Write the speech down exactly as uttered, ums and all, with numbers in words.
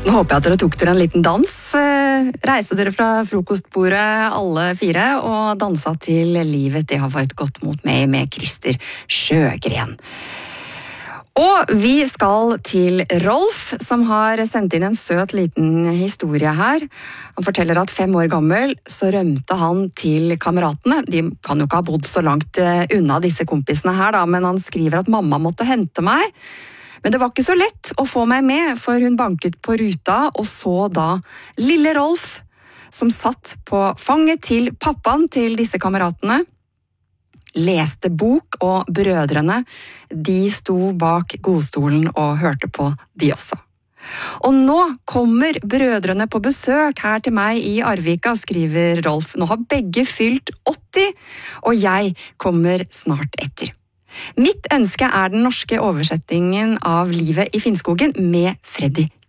Nå håper jeg at dere tok dere en liten dans. Reiste dere fra frokostbordet alle fire og dansa til Livet det har vært godt mot meg med Christer Sjøgren. Og vi skal til Rolf, som har sendt inn en søt liten historie her. Han forteller at fem år gammel så rømte han til kameratene. De kan jo ikke ha bodd så langt unna disse kompisene her da, men han skriver at mamma måtte hente meg. Men det var ikke så lett å få meg med, for hun banket på ruta og så da lille Rolf, som satt på fanget til pappaen til disse kameratene, leste bok, og brødrene, de sto bak godstolen og hørte på de også. Og nå kommer brødrene på besøk her til meg i Arvika, skriver Rolf. Nå har begge fylt åtti, og jeg kommer snart etter. Mitt ønske er den norske oversettingen av Livet i Finnskogen med Freddy